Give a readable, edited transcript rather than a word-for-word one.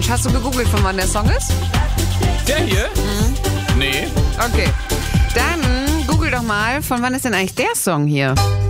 Mensch. Hast du gegoogelt, von wann der Song ist? Der hier? Nee. Okay. Dann google doch mal, von wann ist denn eigentlich der Song hier?